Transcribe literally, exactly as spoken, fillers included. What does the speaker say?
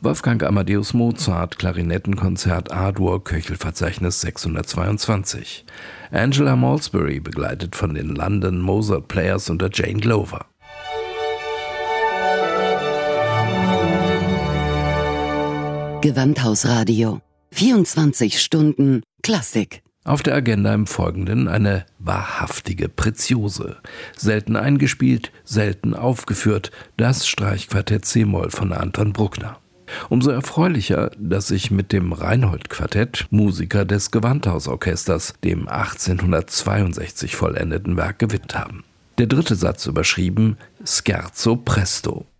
Wolfgang Amadeus Mozart, Klarinettenkonzert A-Dur, Köchelverzeichnis sechshundertzweiundzwanzig. Angela Malsbury, begleitet von den London Mozart Players unter Jane Glover. Gewandhausradio. vierundzwanzig Stunden Klassik. Auf der Agenda im Folgenden eine wahrhaftige Preziose. Selten eingespielt, selten aufgeführt, das Streichquartett c-Moll von Anton Bruckner. Umso erfreulicher, dass sich mit dem Reinhold-Quartett Musiker des Gewandhausorchesters dem achtzehnhundertzweiundsechzig vollendeten Werk gewidmet haben. Der dritte Satz überschrieben Scherzo presto.